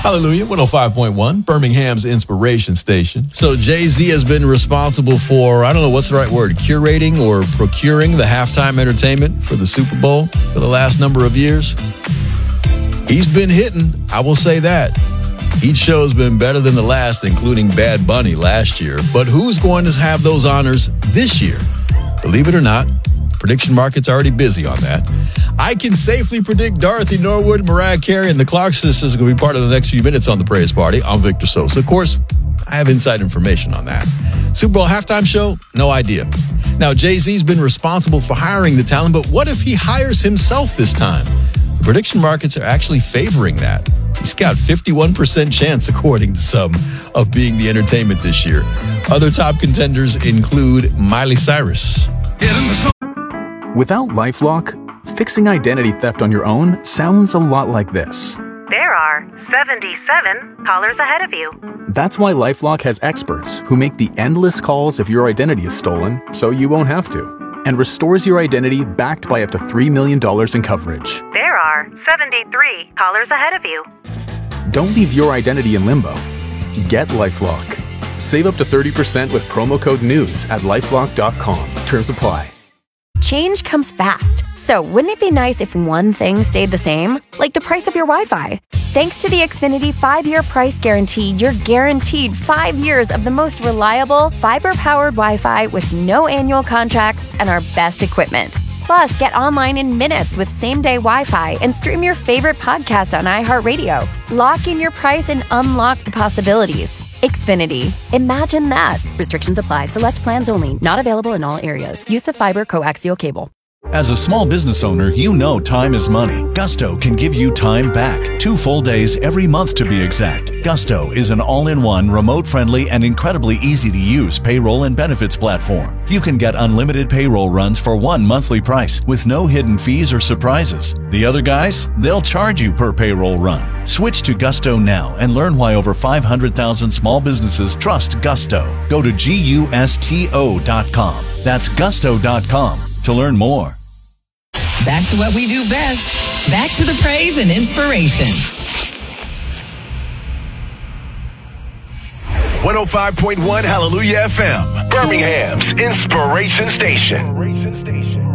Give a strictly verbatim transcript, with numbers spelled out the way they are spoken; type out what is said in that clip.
Hallelujah, one oh five point one, Birmingham's inspiration station. So Jay-Z has been responsible for, I don't know what's the right word, curating or procuring the halftime entertainment for the Super Bowl for the last number of years. He's been hitting, I will say that. Each show has been better than the last, including Bad Bunny last year. But who's going to have those honors this year? Believe it or not, prediction market's already busy on that. I can safely predict Dorothy Norwood, Mariah Carey, and the Clark sisters are going to be part of the next few minutes on the Praise Party. I'm Victor Sosa. Of course, I have inside information on that. Super Bowl halftime show? No idea. Now, Jay-Z's been responsible for hiring the talent, but what if he hires himself this time? The prediction markets are actually favoring that. He's got fifty-one percent chance, according to some, of being the entertainment this year. Other top contenders include Miley Cyrus. Without LifeLock, fixing identity theft on your own sounds a lot like this. There are seventy-seven callers ahead of you. That's why LifeLock has experts who make the endless calls if your identity is stolen, so you won't have to, and restores your identity backed by up to three million dollars in coverage. There are seventy-three callers ahead of you. Don't leave your identity in limbo. Get LifeLock. Save up to thirty percent with promo code NEWS at lifelock dot com. Terms apply. Change comes fast, so wouldn't it be nice if one thing stayed the same? Like the price of your Wi-Fi. Thanks to the Xfinity five-year price guarantee, you're guaranteed five years of the most reliable, fiber-powered Wi-Fi with no annual contracts and our best equipment. Plus, get online in minutes with same-day Wi-Fi and stream your favorite podcast on iHeartRadio. Lock in your price and unlock the possibilities. Xfinity. Imagine that. Restrictions apply. Select plans only. Not available in all areas. Use of fiber coaxial cable. As a small business owner, you know time is money. Gusto can give you time back. Two full days every month to be exact. Gusto is an all-in-one, remote-friendly, and incredibly easy-to-use payroll and benefits platform. You can get unlimited payroll runs for one monthly price with no hidden fees or surprises. The other guys, they'll charge you per payroll run. Switch to Gusto now and learn why over five hundred thousand small businesses trust Gusto. Go to gusto dot com. That's gusto dot com to learn more. Back to what we do best. Back to the praise and inspiration. one oh five point one Hallelujah F M, Birmingham's inspiration station.